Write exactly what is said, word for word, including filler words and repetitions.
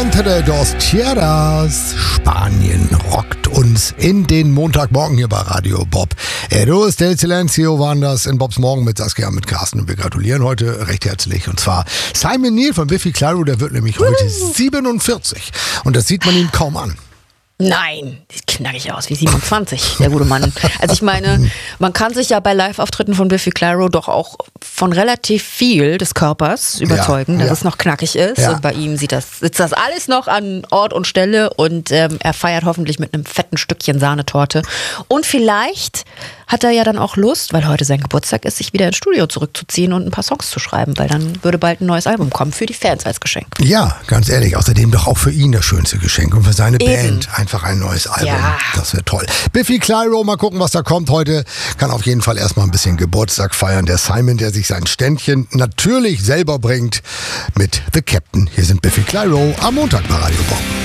Entre dos Tierras. Spanien rockt uns in den Montagmorgen hier bei Radio Bob. Eros del Silencio waren das in Bobs Morgen mit Saskia, mit Carsten. Und wir gratulieren heute recht herzlich. Und zwar Simon Neil von Biffy Clyro, der wird nämlich heute siebenundvierzig. Und das sieht man ihm kaum an. Nein, sieht knackig aus wie siebenundzwanzig, der gute Mann. Also ich meine, man kann sich ja bei Live-Auftritten von Biffy Clyro doch auch von relativ viel des Körpers überzeugen, ja, dass ja. es noch knackig ist. Ja. Und bei ihm sieht das, sitzt das alles noch an Ort und Stelle und ähm, er feiert hoffentlich mit einem fetten Stückchen Sahnetorte. Und vielleicht hat er ja dann auch Lust, weil heute sein Geburtstag ist, sich wieder ins Studio zurückzuziehen und ein paar Songs zu schreiben, weil dann würde bald ein neues Album kommen für die Fans als Geschenk. Ja, ganz ehrlich, außerdem doch auch für ihn das schönste Geschenk und für seine Eben. Band einfach ein neues Album. Ja. Das wäre toll. Biffy Clyro, mal gucken, was da kommt heute. Kann auf jeden Fall erstmal ein bisschen Geburtstag feiern. Der Simon, der sich sein Ständchen natürlich selber bringt mit The Captain. Hier sind Biffy Clyro am Montag bei Radio Bob.